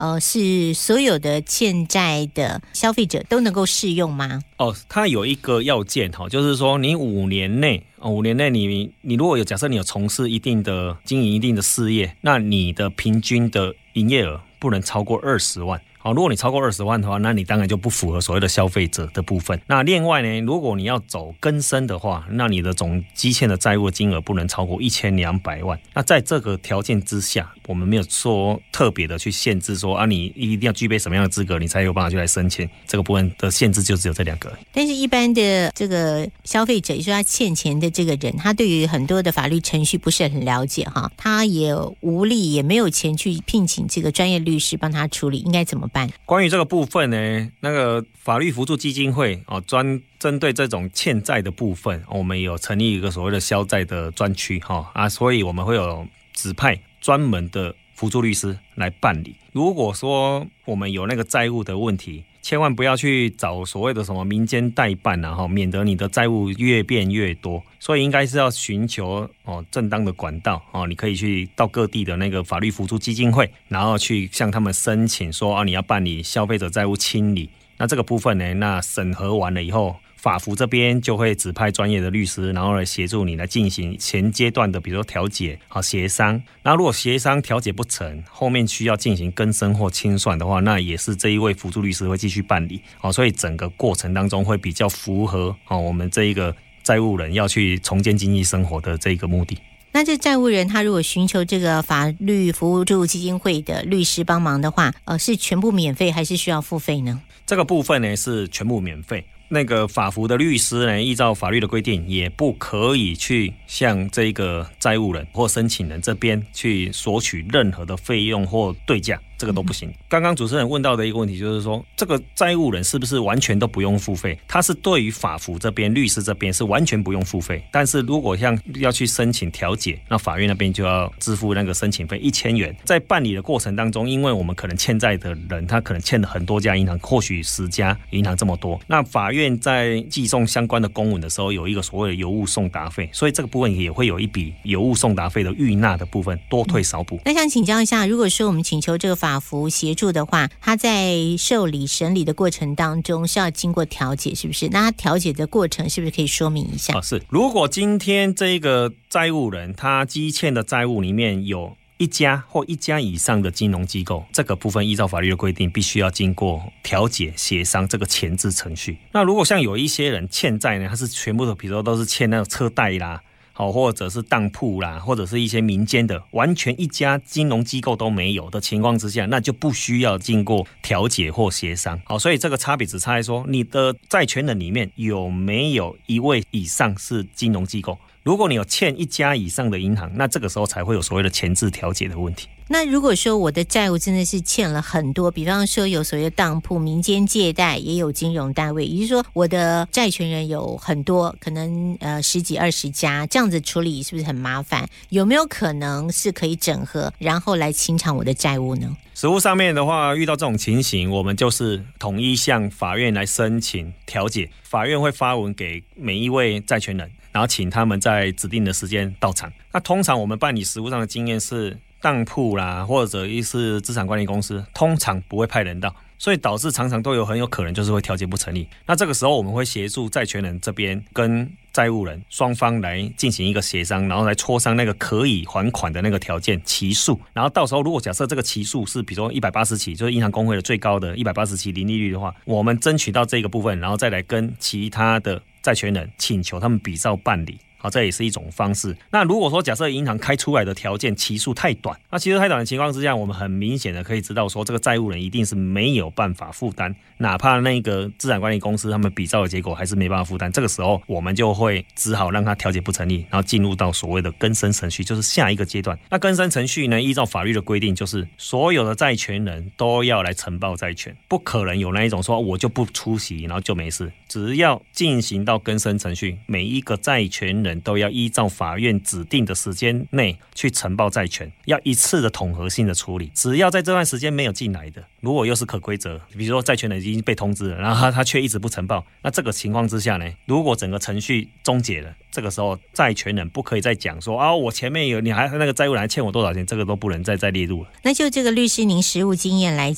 是所有的欠债的消费者都能够适用吗？ 它有一个要件就是说你5年内你如果假设你有从事经营一定的事业，那你的平均的营业额不能超过20万。如果你超过20万的话，那你当然就不符合所谓的消费者的部分。那另外呢，如果你要走更生的话，那你的总积欠的债务金额不能超过1200万。那在这个条件之下，我们没有说特别的去限制说你一定要具备什么样的资格，你才有办法去来申请。这个部分的限制就只有这2个。 但是一般的这个消费者，也就是他欠钱的这个人，他对于很多的法律程序不是很了解他也无力也没有钱去聘请这个专业律师帮他处理，应该怎么办？ 关于这个部分呢，那个法律扶助基金会针对这种欠债的部分，我们有成立一个所谓的消债的专区所以我们会有指派专门的扶助律师来办理。如果说我们有那个债务的问题，千万不要去找所谓的什么民间代办免得你的债务越变越多。所以应该是要寻求正当的管道你可以去到各地的那个法律扶助基金会，然后去向他们申请说你要办理消费者债务清理。那这个部分呢，那审核完了以后，法扶这边就会指派专业的律师，然后来协助你来进行前阶段的比如说调解协商。那如果协商调解不成，后面需要进行更生或清算的话，那也是这一位辅助律师会继续办理所以整个过程当中会比较符合我们这一个债务人要去重建经济生活的这个目的。 那这债务人他如果寻求这个法律扶助基金会的律师帮忙的话，是全部免费还是需要付费呢？ 这个部分呢是全部免费。那个法扶的律师呢，依照法律的规定，也不可以去向这个债务人或申请人这边去索取任何的费用或对价，这个都不行。刚刚主持人问到的一个问题就是说，这个债务人是不是完全都不用付费？他是对于法扶这边、律师这边是完全不用付费，但是如果像要去申请调解，那法院那边就要支付那个申请费1000元。在办理的过程当中，因为我们可能欠债的人他可能欠了很多家银行，或许10家银行这么多，那法院在寄送相关的公文的时候有一个所谓的邮物送达费，所以这个部分也会有一笔邮物送达费的预纳的部分，多退少补。 那想请教一下，如果说我们请求这个法扶协助的话，他在受理审理的过程当中是要经过调解，是不是？那他调解的过程是不是可以说明一下？ 是，如果今天这个债务人他积欠的债务里面有1家或1家以上的金融机构，这个部分依照法律的规定必须要经过调解协商这个前置程序。那如果像有一些人欠债呢，他是全部的比如说都是欠那个车贷啦，或者是当铺啦，或者是一些民间的，完全1家金融机构都没有的情况之下，那就不需要经过调解或协商。所以这个差别只差在说你的债权人里面有没有1位以上是金融机构。如果你有欠1家以上的银行，那这个时候才会有所谓的前置调解的问题。 那如果说我的债务真的是欠了很多，比方说有所谓的当铺、民间借贷，也有金融单位，也就是说我的债权人有很多，可能10几20家，这样子处理是不是很麻烦？有没有可能是可以整合，然后来清偿我的债务呢？ 实务上面的话，遇到这种情形，我们就是统一向法院来申请调解，法院会发文给每一位债权人，然后请他们在指定的时间到场。那通常我们办理实务上的经验是，当铺啦，或者是资产管理公司，通常不会派人到，所以导致常常都很有可能就是会调解不成立。那这个时候我们会协助债权人这边跟债务人双方来进行一个协商，然后来磋商那个可以还款的那个条件期数，然后到时候如果假设这个期数是比如说180期，就是银行公会的最高的180期零利率的话，我们争取到这个部分，然后再来跟其他的债权人请求他们比照办理。这也是一种方式。那如果说假设银行开出来的条件期数太短，那期数太短的情况之下，我们很明显的可以知道说这个债务人一定是没有办法负担，哪怕那个资产管理公司他们比照的结果还是没办法负担，这个时候我们就会只好让他调解不成立，然后进入到所谓的更生程序，就是下一个阶段。那更生程序呢，依照法律的规定，就是所有的债权人都要来呈报债权，不可能有那一种说我就不出席然后就没事。只要进行到更生程序，每一个债权人都要依照法院指定的时间内去呈报债权，要一次的统合性的处理。只要在这段时间没有进来的，如果又是可归责，比如说债权人已经被通知了，然后他却一直不呈报，那这个情况之下呢，如果整个程序终结了，这个时候债权人不可以再讲说我前面有你还那个债务人还欠我多少钱，这个都不能再列入了。 那就这个律师您实务经验来